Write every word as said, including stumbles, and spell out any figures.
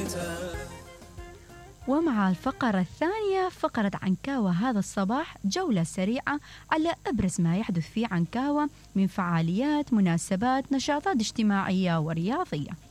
ومع الفقرة الثانية فقرة عنكاوة هذا الصباح، جولة سريعة على أبرز ما يحدث في عنكاوة من فعاليات، مناسبات، نشاطات اجتماعية ورياضية.